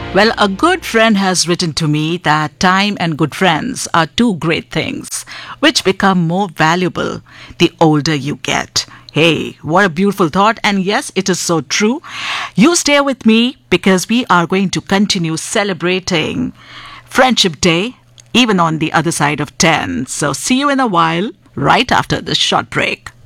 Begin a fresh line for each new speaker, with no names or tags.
Well, a good friend has written to me that time and good friends are two great things, which become more valuable the older you get. Hey, what a beautiful thought. And yes, it is so true. You stay with me because we are going to continue celebrating Friendship Day, even on the other side of 10. So see you in a while, right after this short break.